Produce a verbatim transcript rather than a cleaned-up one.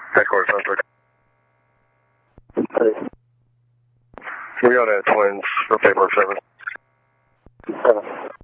Headquarters, Sunford. We got a twins for paperwork service. Seven.